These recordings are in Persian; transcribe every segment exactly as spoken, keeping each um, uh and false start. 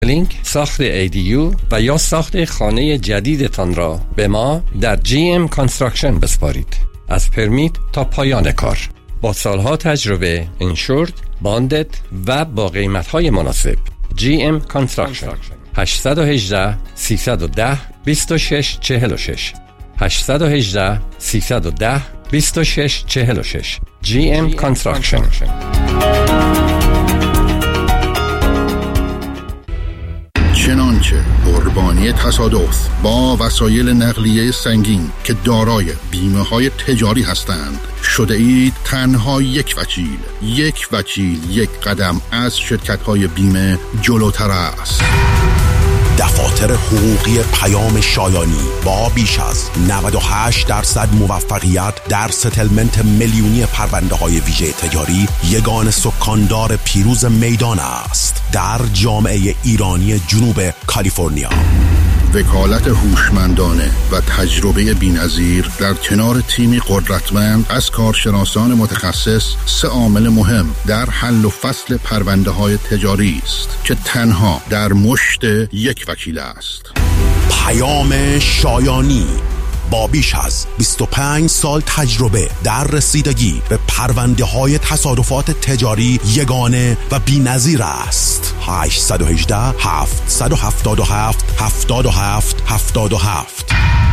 لینک، ساخت ای دی یو و یا ساخت خانه جدیدتان را به ما در جی ام کانستراکشن بسپارید. از پرمیت تا پایان کار با سالها تجربه، انشورد، باندد و با قیمت‌های مناسب. جی ام کانستراکشن هشت یک هشت سیصد و ده بیست و شش چهل و شش هشت یک هشت سیصد و ده بیست و شش چهل و شش جی ام کانستراکشن. چنانچه قربانی تصادف با وسایل نقلیه سنگین که دارای بیمه های تجاری هستند شده اید تنها یک وکیل یک وکیل یک قدم از شرکت های بیمه جلوتر است. دفاتر حقوقی پیام شایانی با بیش از نود و هشت درصد موفقیت در ستلمنت میلیونی پرونده های ویژه تجاری یگان سکاندار پیروز میدان است در جامعه ایرانی جنوب کالیفرنیا. وکالت هوشمندانه و تجربه بی‌نظیر در کنار تیمی قدرتمند از کارشناسان متخصص سه عامل مهم در حل و فصل پرونده های تجاری است که تنها در مشت یک وکیل است. پیام شایانی با بیش از بیست و پنج سال تجربه در رسیدگی به پرونده های تصادفات تجاری یگانه و بی‌نظیر است. هشت یک هشت هفت هفت هفت هفت هفت هفت هفت.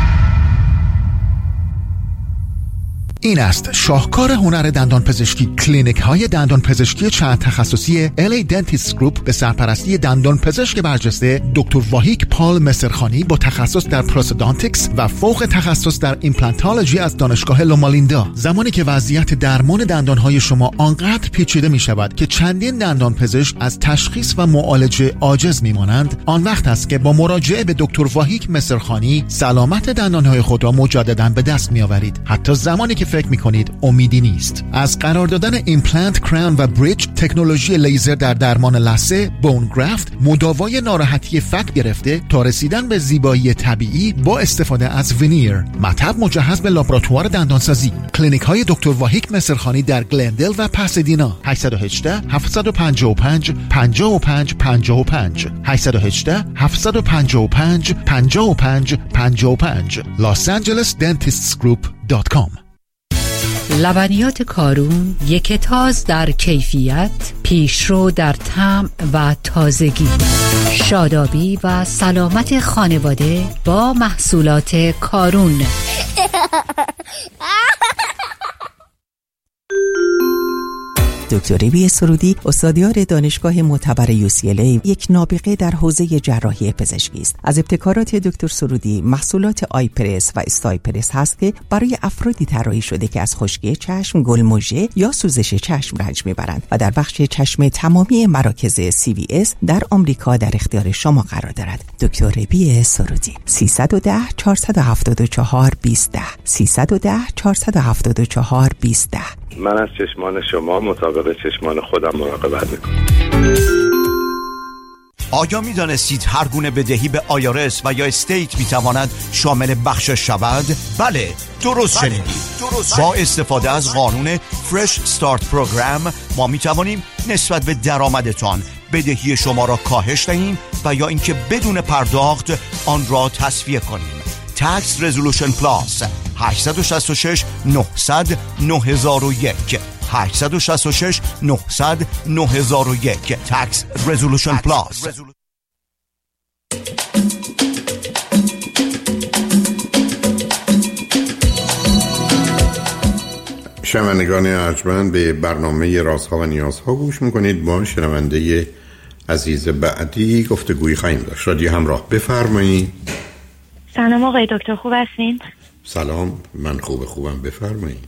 این است شاهکار هنر دندان پزشکی. کلینیک های دندان پزشکی چند تخصصی ال ای Dentist Group به سرپرستی دندان پزشک برجسته دکتر واهیک پال مصرخانی با تخصص در پروستودانتیکس و فوق تخصص در ایمپلانتولوژی از دانشگاه لومالیندا. زمانی که وضعیت درمان دندان های شما آنقدر پیچیده می شود که چندین دندان پزشک از تشخیص و معالجه عاجز می مانند، آن وقت است که با مراجعه به دکتر واهیک مصرخانی سلامت دندان های خود را مجددا به دست می آورید، حتی زمانی که فکر میکنید امیدی نیست. از قرار دادن ایمپلنت، کراون و بریج، تکنولوژی لیزر در درمان لثه، بون گرافت، مداوای ناراحتی فک گرفته تا رسیدن به زیبایی طبیعی با استفاده از وینیر، مطب مجهز به لابراتوار دندانسازی. کلینیک های دکتر واهیک مصرخانی در گلندل و پاسادینا. هشت یک هشت هفت پنج پنج پنج پنج پنج پنج هشت یک هشت هفت پنج پنج پنج پنج پنج پنج لاس آنجلس دنتیستس گروپ دات کام. لبنیات کارون یک تاز در کیفیت، پیشرو در طعم و تازگی، شادابی و سلامت خانواده با محصولات کارون. دکتر ربی سرودی استادیار دانشگاه معتبر یو سی ال ای یک نابغه در حوزه جراحی پزشکی است. از ابتکارات دکتر سرودی محصولات آی پرس و استای پرس هست که برای افرادی طراحی شده که از خشکی چشم، گلمژه یا سوزش چشم رنج میبرند و در بخش چشم تمامی مراکز سی وی اس در آمریکا در اختیار شما قرار دارد. دکتر ربی سرودی سیصد و ده چهارصد و هفتاد و چهار بیست ده سیصد و ده چهارصد و هفتاد و چهار بیست ده. من از چشمان شما مطابق چشمان خودم مراقبت میکنم. آیا میدانستید هر گونه بدهی به آی آر اس و یا استیت میتواند شامل بخشش شود؟ بله، درست شنیدید. با استفاده از قانون فرش استارت پروگرام ما میتوانیم نسبت به درآمدتان بدهی شما را کاهش دهیم و یا اینکه بدون پرداخت آن را تصفیه کنیم. Tax Resolution Plus هشت شش شش نه صفر صفر نه صفر یک هشت شش شش نه صفر صفر نه صفر یک Tax Resolution Plus. شنوندگان ارجمند به برنامه رازها و نیازها گوش میکنید. با شنونده عزیز بعدی گفتگویی خواهیم داشت. رادیو همراه، بفرمایید. سلام آقای دکتر، خوب هستین؟ سلام، من خوب خوبم، بفرمایید.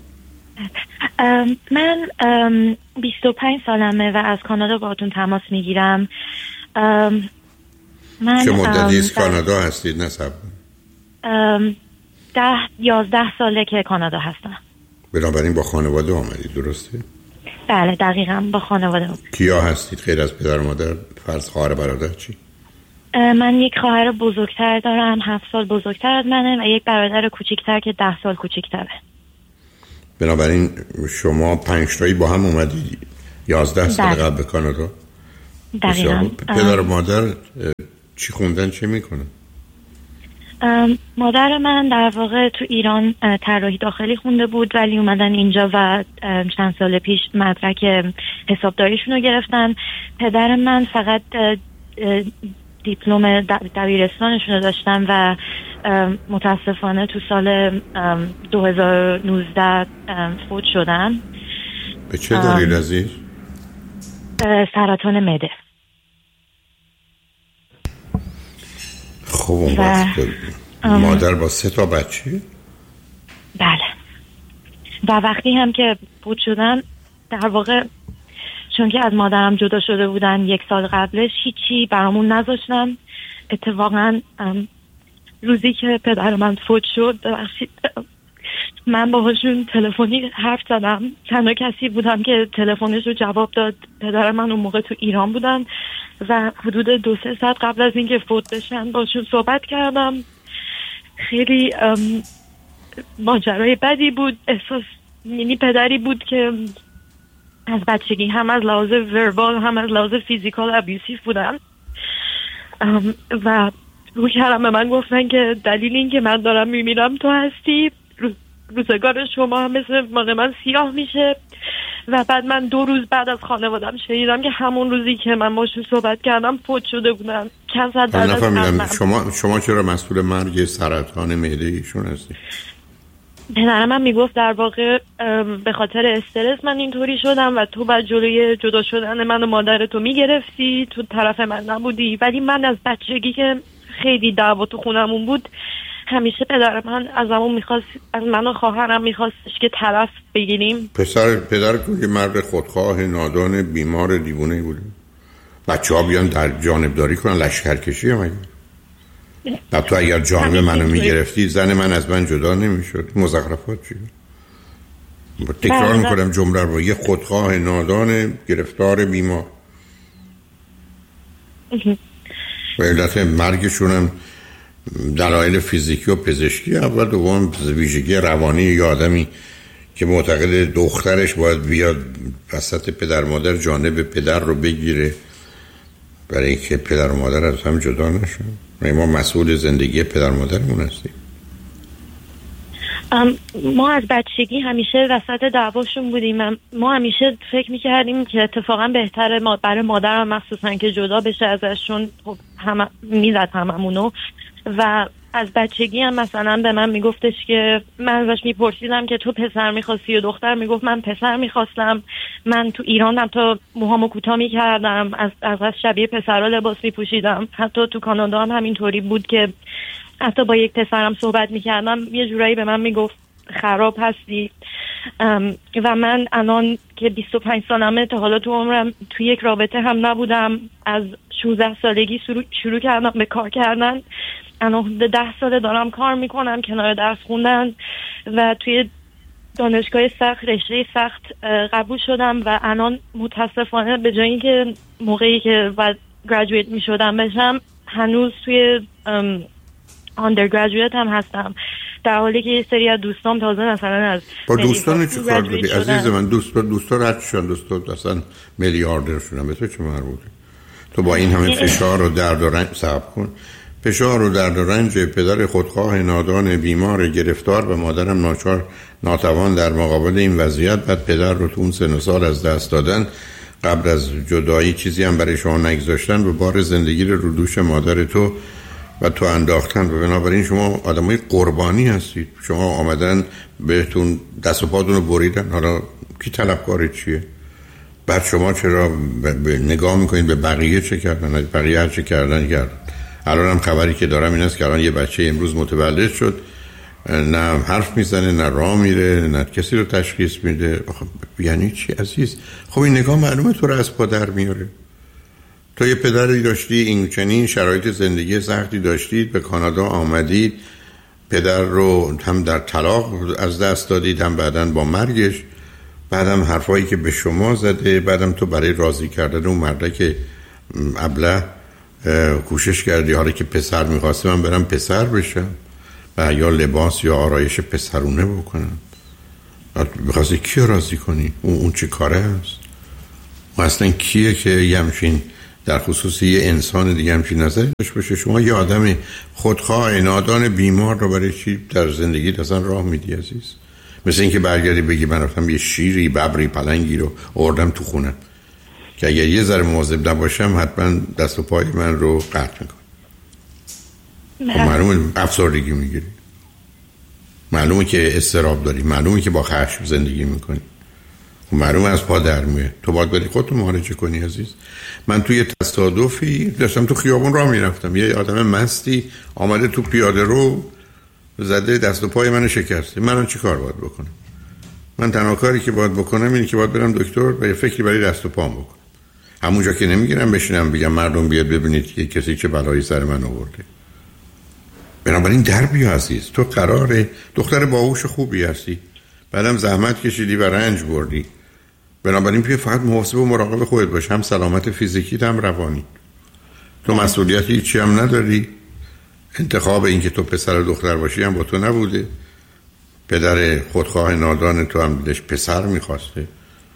من بیست و پنج سالمه و از کانادا باهاتون تماس میگیرم. من چه مدتی از کانادا هستید؟ نصب ده یازده ساله که کانادا هستم. بنابراین با خانواده آمدید، درسته؟ بله دقیقاً با خانواده. کیا هستید غیر از پدر و مادر؟ فرض خواهر برادر چی؟ من یک خواهر بزرگتر دارم، هفت سال بزرگتر از منه، و یک برادر کوچیکتر که ده سال کوچیکتره. بنابراین شما پنج تایی با هم اومدید یازده سال قبل به کانادا؟ دقیقاً. پدر و مادر چی خوندن، چه میکنن؟ مادر من در واقع تو ایران طراحی داخلی خونده بود، ولی اومدن اینجا و چند سال پیش مدرک حسابداریشون رو گرفتن. پدر من فقط دیپلم دبیرستانشون رو داشتن و متاسفانه تو سال دو هزار و نوزده فوت شدن. به چه دلیل عزیز؟ سرطان معده. خب اون وقت مادر با سه تا بچه؟ بله. و وقتی هم که فوت شدن در واقع چون که از مادرم جدا شده بودن یک سال قبلش هیچی برامون نذاشتن. اتفاقا روزی که پدر من فوت شد ببخشید من باهاشون تلفنی حرف زدم. تنها کسی بودم که تلفنش رو جواب داد. پدر من اون موقع تو ایران بودن و حدود دو سه ساعت قبل از اینکه فوت بشن باشون صحبت کردم. خیلی ماجرای بدی بود. احساس یعنی پدری بود که از بچگی هم از لحاظ وربال هم از لحاظ فیزیکال ابیوسیو بودن و رو کردم به من گفتن که دلیل این که من دارم میمیرم تو هستی، روزگار شما هم مثل مال من سیاه میشه. و بعد من دو روز بعد از خانوادم شنیدم که همون روزی که من باشون صحبت کردم فوت شده بودن. چند ساعت بعد از نفهمیدم شما شما چرا مسئول مرگ سرطان معده ایشون هستی؟ پدر من میگفت در واقع به خاطر استرس من اینطوری شدم و تو بعد جلوی جدا شدن من و مادرتو میگرفتی، تو طرف من نبودی. ولی من از بچگی که خیلی دعوا تو خونمون بود همیشه پدر من ازمون میخواست، از من و خواهرم میخواستش که طرف بگیریم. پسر پدر که مرد خودخواه نادان بیمار دیوونه بوده. بچه ها بیان در جانبداری کنن، لشکرکشی هم اگه نه تو اگر جانب منو میگرفتی زن من از من جدا نمیشد. مزخرفات چی؟ تکرار میکنم جمله رو، یه خودخواه نادان گرفتار بیمار و علت مرگشون هم دلایل فیزیکی و پزشکی اول، دوم ویژگی روانی یا آدمی که معتقد دخترش باید بیاد وسط پدر مادر جانب پدر رو بگیره برای اینکه پدر و مادر از هم جدا نشن. ما مسئول زندگی پدر مادرمون هستیم. ما از بچگی همیشه وسط دعواشون بودیم. ما همیشه فکر میکردیم که اتفاقا بهتره ما برای مادرم مخصوصا که جدا بشه ازشون. خب هم میزد هممونو و از بچگی هم مثلا به من میگفتش که من ازش میپرسیدم که تو پسر میخواستی یا دختر، میگفت من پسر میخواستم. من تو ایران هم تا موهامو کوتاه میکردم، از از شبیه پسرها لباس میپوشیدم. حتی تو کانادا هم همینطوری بود که حتی با یک پسرم صحبت میکردم یه جورایی به من میگفت خراب هستی. و من الان که بیست و پنج سالمه تا حالا تو عمرم تو یک رابطه هم نبودم. از شانزده سالگی شروع, شروع کردم به کار کردن. الان حدود ده ساله دارم کار میکنم کنار درس خوندن و توی دانشگاه سخت رشته سخت قبول شدم و الان متاسفانه به جای اینکه موقعی که بعد گریجویت میشدم بشم هنوز توی آندرگریجویت هم هستم، در حالی که یه سری از دوستان تازه مثلا از با دوستان چه کار داری عزیز من؟ دوستان دوستان هرچیشان دوستان اصلا میلیاردر شدن، به تو چه مربوطه؟ تو با این همه فشار و درد و رنج صبر کن. فشار و درد و رنج پدر خودخواه نادان بیمار گرفتار و مادرم ناچار ناتوان در مقابل این وضعیت، بعد پدر رو تو اون سن و سال از دست دادن، قبل از جدایی چیزی هم برای شما نگذاشتن و بار زندگی رو رو دوش مادر تو و تو انداختن و بنابراین شما آدمای قربانی هستید. شما آمدن بهتون دست و پاتون رو بریدن، حالا کی طلبکار چیه؟ بعد شما چرا ب... نگاه میکنید به بقیه چه کردن؟ بقیه هر چه کردن کردن. الان هم خبری که دارم این است که الان یه بچه امروز متولد شد، نه حرف میزنه، نه راه میره، نه کسی رو تشخیص میده. یعنی چی عزیز؟ خب این نگاه معلومه تو رو از پا در میاره. تو یه پدری داشتی، این چنین شرایط زندگی سختی داشتید، به کانادا آمدید، پدر رو هم در طلاق از دست دادید، هم بعدن با مرگش، بعدم حرفایی که به شما زده، بعدم تو برای راضی کردن اون مرده که ابله کوشش کردی، حالا که پسر میخواسته من برم پسر بشم و یا لباس یا آرایش پسرونه بکنم. میخواستی کی راضی کنی؟ اون, اون چه کاره هست؟ و اصلا کیه که یه همچین در خصوص یه انسان دیگه همچین نظری داشته باشه. شما یه آدم خودخواه نادان بیمار رو برای چی در زندگی اصلا راه میدی عزیز؟ مثل اینکه برگردی بگی من رفتم یه شیری ببری پلنگی رو آوردم تو خونم که اگر یه ذره مواظب نباشم حتما دست و پای من رو قطع میکنه. خب معلومه افسردگی میگیری، معلومه که اضطراب داری، معلومه که با خشم زندگی میکنی، معلومه از پا در میه. تو باید بری خودتو معالجه کنی عزیز. من توی تصادفی داشتم تو خیابون راه میرفتم، یه آدم مستی آمده تو پیاده رو زده دست و پای منو شکسته. من چی کار باید بکنم؟ من تنها کاری که باید بکنم اینه که باید برم دکتر و یه فکری برای دست و پام بکنم. همونجا که نمیگیرم بشینم بگم مردم بیاد ببینید که کسی چه بلایی سر من آورده. بنابراین در بیا عزیز، تو قراره دختر باهوش خوبی هستی، بعدم زحمت کشیدی و رنج بردی، بنابراین بیا فقط محاسب و مراقب خودت باش، هم سلامت فیزیکی هم روانی. تو مسئولیتی هیچی هم نداری، انتخاب این که تو پسر و دختر باشی هم با تو نبوده، پدر خودخواه نادان تو هم دلش پسر میخواسته.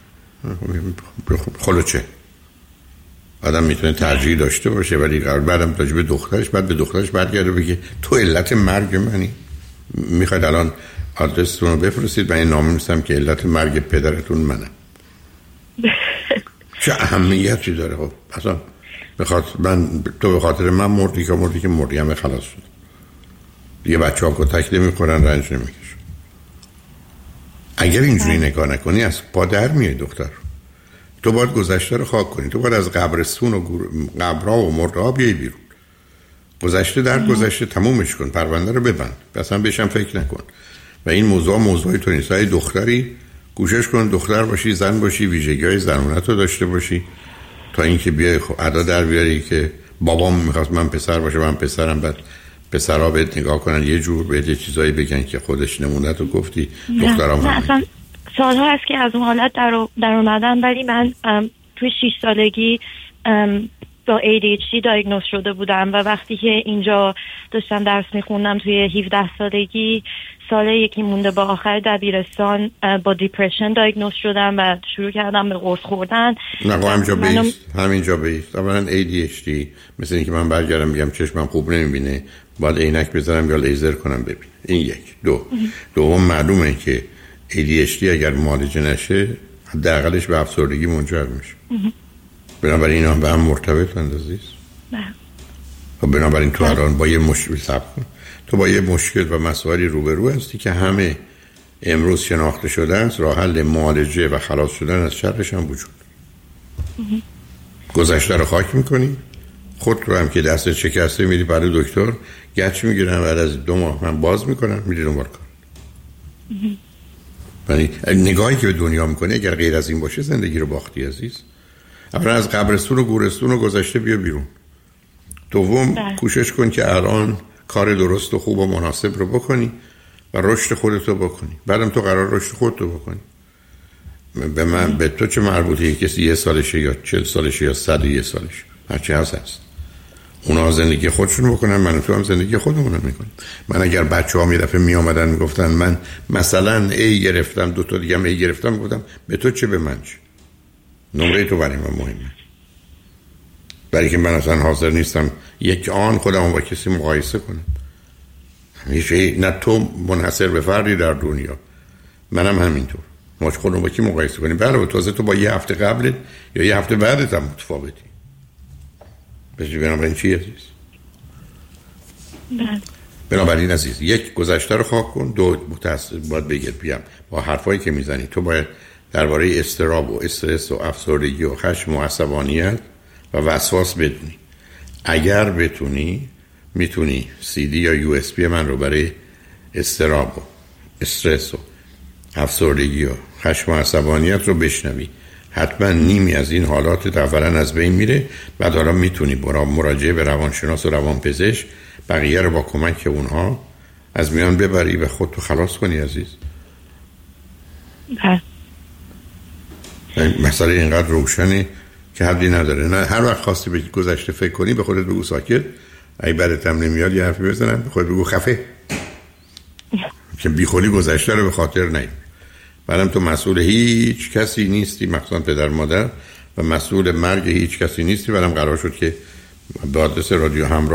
خلو چه آدم میتونه ترجیح داشته باشه ولی بعدم راجع به دخترش بعد به دخترش برگرده بگه تو علت مرگ منی. میخواید الان آدرستون رو بفرستید، من این نامه میستم که علت مرگ پدرتون منم. چه اهمیتی داره؟ خب اصلا بخاطر من تو به خاطر من مردی که مردی که مردی همه خلاص شد دیگه. بچه ها کتک نمی کنن، رنج نمی کشن. اگر اینجوری نگاه نکنی از پا در میای دختر. تو باید گذشته رو خاک کنی، تو باید از قبرستون و قبرها و مرده ها بیای بیرون. گذشته در گذشته تمومش کن، پرونده رو ببند، اصلا بهشم فکر نکن. و این موضوع موضوعی تو نیست. های دختری کوشش کن دختر باشی، زن باشی، ویژگی های زنونت رو داشته باشی تا اینکه بیای خب ادا در بیاری که بابام میخواست من پسر باشه، من پسرم. بعد پسرها بهت نگاه کنن یه جور، بهت یه چیزایی بگن که خودش نمونه تو گفتی. دخترام اصلا سالها هست که از اون حالت در, در اومدم، ولی من توی شش سالگی با ای دی اچ دی دایگنوز شده بودم و وقتی که اینجا داشتم درس میخوندم توی هفده سالگی، سال یکی مونده با آخر دبیرستان، با دیپرشن دایگنوز شدم و شروع کردم به قرص خوردن. نه همینجا منم... بیست همینجا بیست اولا ای دی اچ دی مثل اینکه من برگردم میگم چشمم خوب نمیبینه باید عینک بذارم یا لیزر کنم ببین. این یک. دو دوم معلومه که ای دی اچ دی اگر معالجه نشه حداقلش به افسردگی منجر میشه. بنابراین اینا به هم مرتبطند عزیز. نه. و بنابراین تو الان با یه مشکل صبر کن. تو با یه مشکل و مسائلی روبرو هستی که همه امروز شناخته شده است. راه حل معالجه و خلاص شدن از شرش هم وجود. گذشته رو خاک میکنی، خود رو هم که دست شکسته میری برای دکتر گچ میگیرن، بعد از دو ماه من باز میکنم میری دنبال کار. یعنی نگاهی که به دنیا میکنه اگر غیر از این باشه زندگی رو باختی عزیز. اولا از قبرستون و گورستون و گذشته بیا بیرون. دوم ده. کوشش کن که الان کار درست و خوب و مناسب رو بکنی و رشد خودتو بکنی. بعدم تو قرار رشد خودتو بکنی. به من به تو چه مربوطه کسی یه سالشه یا چهل سالشه یا صد و یک سالشه، هرچی هست هست. اونا زندگی خودشون بکنن، من و تو هم زندگی خودمون رو میکنیم. من اگر بچه ها می دفعه می آمدن میگفتن من مثلا ای گرفتم دو تا دیگه هم ای گرفتم، میگفتم به تو چه به من چه؟ نمره تو برای من مهمه. برای که من اصلا حاضر نیستم یک آن خودم با کسی مقایسه کنم. همیشه نه تو منحصر به فردی در دنیا، منم همینطور. ما خودمون با کی مقایسه کنیم؟ بله تازه تو با یه هفته قبلت یا یه هفته بعدت هم متفاوتی. بچه بنابراین چی عزیز؟ بله. بنابراین عزیز یک گذشته رو خاک کن، دو متاسف باید بگید بیم با حرفایی که میزنی تو باید درباره اضطراب و استرس و افسردگی و خشم و عصبانیت و وسواس بدونی. اگر بتونی میتونی سی دی یا یو اس بی من رو برای اضطراب و استرس و افسردگی و خشم و عصبانیت رو بشنوی. حتما نیمی از این حالات اولا از بین میره. بعد حالا میتونی برای مراجعه به روانشناس و روانپزشک بقیه رو با کمک اونها از میان ببری و خودتو خلاص کنی عزیز. بله. مسئله اینقدر روشنه که حدی نداره. نه هر وقت خواستی به گذشته فکر کنی به خودت بگو ساکت، اگه بعدت هم نمیاد یه حرفی بزنم به خودت بگو خفه که بیخودی گذشته رو به خاطر نیاری. بعدم تو مسئول هیچ کسی نیستی مخصوصا پدر مادر، و مسئول مرگ هیچ کسی نیستی، ولی قرار شد که به آدرس رادیو همراه